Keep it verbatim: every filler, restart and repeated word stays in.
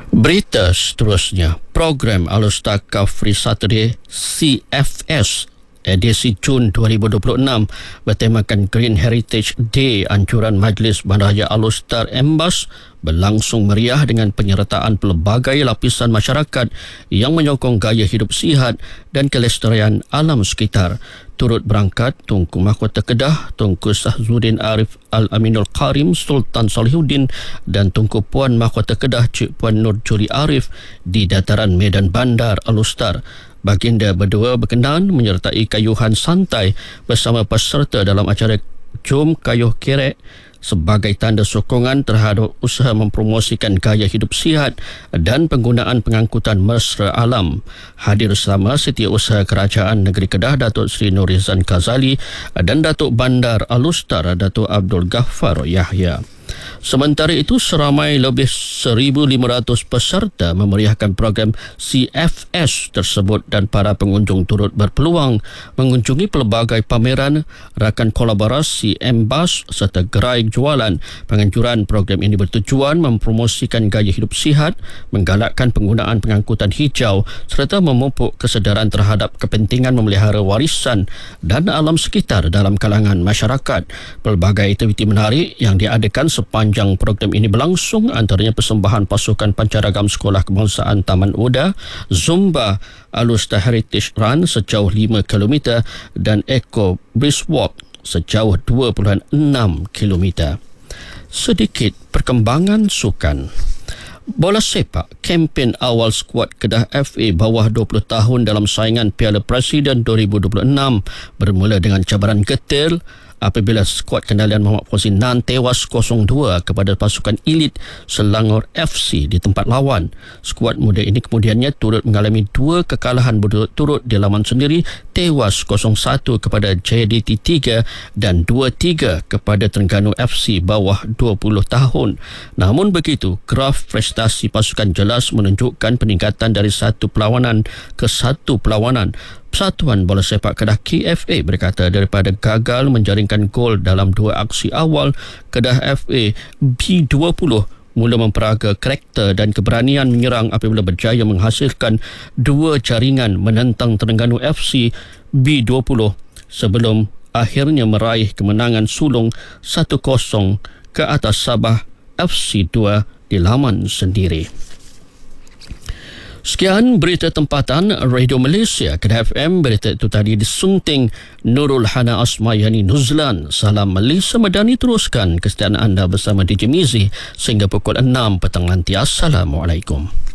Berita seterusnya, program All-Star Cup Free Saturday C F S edisi Jun dua ribu dua puluh enam bertemakan Green Heritage Day anjuran Majlis Bandaraya All-Star M B A S berlangsung meriah dengan penyertaan pelbagai lapisan masyarakat yang menyokong gaya hidup sihat dan kelestarian alam sekitar. Turut berangkat Tunku Mahkota Kedah, Tunku Sahzuddin Arif Al-Aminul Karim Sultan Salihuddin dan Tunku Puan Mahkota Kedah Cik Puan Nur Juli Arif di dataran Medan Bandar All-Star. Baginda berdua berkenan menyertai kayuhan santai bersama peserta dalam acara Jom Kayuh Kerek sebagai tanda sokongan terhadap usaha mempromosikan gaya hidup sihat dan penggunaan pengangkutan mesra alam. Hadir bersama Setiausaha Kerajaan Negeri Kedah Datuk Seri Nurizan Kazali dan Datuk Bandar All-Star Datuk Abdul Ghaffar Yahya. Sementara itu, seramai lebih seribu lima ratus peserta memeriahkan program C F S tersebut dan para pengunjung turut berpeluang mengunjungi pelbagai pameran, rakan kolaborasi M B A S serta gerai jualan. Penganjuran program ini bertujuan mempromosikan gaya hidup sihat, menggalakkan penggunaan pengangkutan hijau serta memupuk kesedaran terhadap kepentingan memelihara warisan dan alam sekitar dalam kalangan masyarakat. Pelbagai aktiviti menarik yang diadakan sepanjang program ini berlangsung, antaranya persembahan pasukan pancaragam Sekolah Kebangsaan Taman Oda, Zumba All-Star Heritage Run sejauh lima kilometer dan Eco Brisk Walk sejauh dua perpuluhan enam kilometer. Sedikit perkembangan sukan. Bola sepak, kempen awal skuad Kedah F A bawah dua puluh tahun dalam saingan Piala Presiden dua ribu dua puluh enam bermula dengan cabaran getir apabila skuad kendalian Muhammad Fauzi Nan tewas kosong dua kepada pasukan elit Selangor F C di tempat lawan. Skuad muda ini kemudiannya turut mengalami dua kekalahan berturut-turut di laman sendiri, tewas kosong satu kepada J D T tiga dan dua tiga kepada Terengganu F C bawah dua puluh tahun. Namun begitu, graf prestasi pasukan jelas menunjukkan peningkatan dari satu perlawanan ke satu perlawanan. Persatuan Bola Sepak Kedah K F A berkata daripada gagal menjaringkan gol dalam dua aksi awal, Kedah F A B dua puluh mula memperaga karakter dan keberanian menyerang apabila berjaya menghasilkan dua jaringan menentang Terengganu F C B dua puluh sebelum akhirnya meraih kemenangan sulung satu kosong ke atas Sabah F C dua di laman sendiri. Sekian berita tempatan Radio Malaysia Kedah F M. Berita itu tadi disunting Nurul Hana Asmayani Nuzlan. Salam Malaysia Madani, teruskan kesetiaan anda bersama D J Mizi sehingga pukul enam petang nanti. Assalamualaikum.